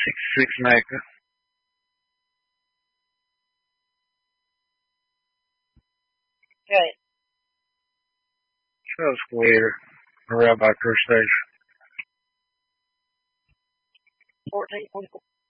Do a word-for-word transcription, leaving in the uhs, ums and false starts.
sixty-six Mecca. Okay. South Square. Rabbi Crush Station. fourteen twenty-four.